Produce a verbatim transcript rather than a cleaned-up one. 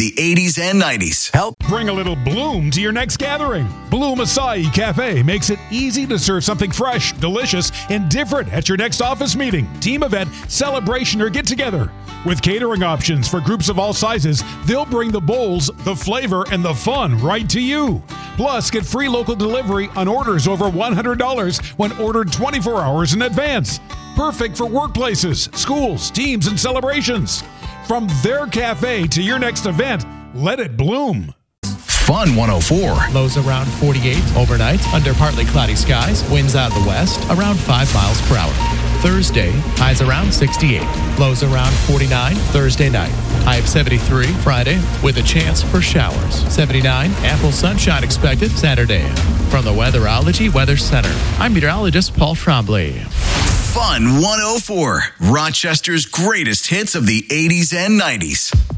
the eighties and nineties. Help bring a little bloom to your next gathering. Bloom Acai Cafe makes it easy to serve something fresh, delicious, and different at your next office meeting, team event, celebration, or get-together. With catering options for groups of all sizes, they'll bring the bowls, the flavor, and the fun right to you. Plus, get free local delivery on orders over one hundred dollars when ordered twenty-four hours in advance. Perfect for workplaces, schools, teams, and celebrations. From their cafe to your next event, let it bloom. Fun one oh four. Lows around forty-eight overnight under partly cloudy skies. Winds out of the west around five miles per hour. Thursday, highs around sixty-eight. Lows around forty-nine Thursday night. High of seventy-three Friday with a chance for showers. seventy-nine ample sunshine expected Saturday. From the Weatherology Weather Center, I'm meteorologist Paul Trombley. Fun one oh four. Rochester's greatest hits of the eighties and nineties.